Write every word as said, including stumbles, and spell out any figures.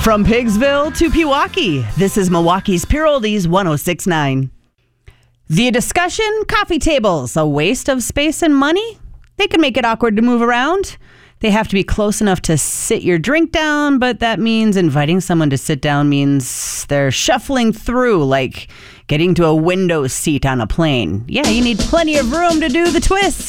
From Pigsville to Pewaukee, this is Milwaukee's Pure Oldies one oh six point nine. The discussion, coffee tables, a waste of space and money? They can make it awkward to move around. They have to be close enough to sit your drink down, but that means inviting someone to sit down means they're shuffling through like getting to a window seat on a plane. Yeah, you need plenty of room to do the twist.